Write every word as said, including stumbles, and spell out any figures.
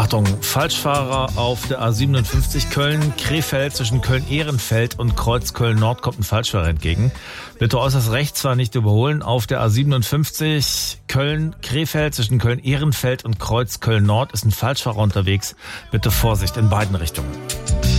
Achtung, Falschfahrer auf der A siebenundfünfzig Köln-Krefeld zwischen Köln-Ehrenfeld und Kreuz Köln-Nord kommt ein Falschfahrer entgegen. Bitte äußerst rechts fahren, nicht überholen. Auf der A siebenundfünfzig Köln-Krefeld zwischen Köln-Ehrenfeld und Kreuz Köln-Nord ist ein Falschfahrer unterwegs. Bitte Vorsicht in beiden Richtungen.